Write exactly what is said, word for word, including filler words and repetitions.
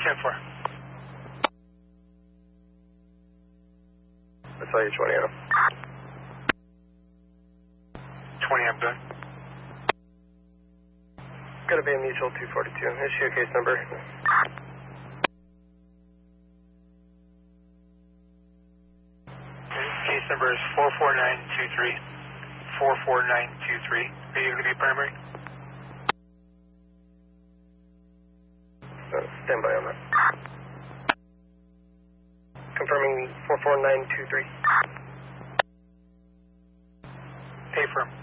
ten four. I saw you twenty out. twenty, I'm good. Got to be a mutual two forty-two. Issue case number. Case number is four four nine two three. four four nine two three. Are you going to be primary? Uh, stand by on that. Confirming four four nine two three. Pay firm.